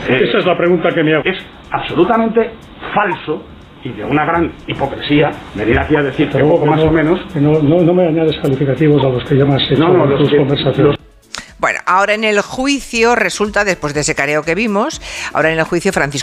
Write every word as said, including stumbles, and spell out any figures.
Eh, Esa es la pregunta que me hago. Es absolutamente falso y de una gran hipocresía venir aquí a decir que poco más o menos... Que no, no, no me añades calificativos a los que llamas hecho no, no, en tus que, conversaciones. Los... Bueno, ahora en el juicio resulta, después de ese careo que vimos, ahora en el juicio Francisco